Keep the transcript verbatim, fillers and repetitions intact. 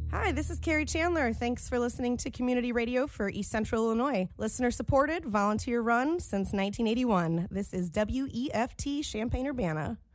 Hi, this is Carrie Chandler. Thanks for listening to Community Radio for East Central Illinois. Listener supported, volunteer run since nineteen eighty-one. This is W E F T Champaign-Urbana.